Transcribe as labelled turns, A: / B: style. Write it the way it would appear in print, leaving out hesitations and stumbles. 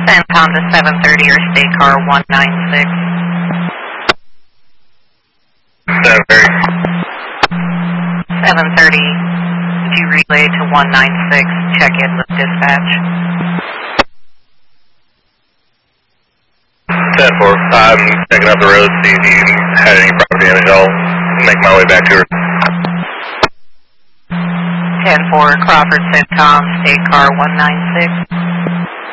A: CENTCOM to 730 or State Car 196.
B: 730.
A: 730, would you relay to 196, check in with dispatch.
B: 10-4, I'm checking out the road, see if you had any property damage. I'll make my way back to her.
A: 10-4, Crawford CENTCOM, State Car 196.